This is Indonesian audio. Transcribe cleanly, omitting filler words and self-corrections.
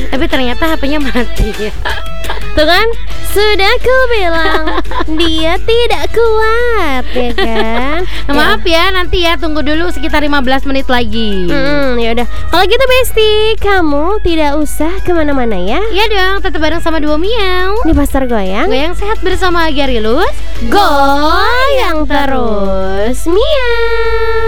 Tapi ternyata HP-nya mati. Tuh kan, sudah ku bilang dia tidak kuat, ya kan? Maaf ya, nanti ya tunggu dulu sekitar 15 menit lagi. Ya udah. Kalau gitu Besti, kamu tidak usah kemana-mana ya. Iya dong, tetap bareng sama Duo Miau Di Pasar Goyang. Goyang sehat bersama Garilus. Goyang terus, Miau.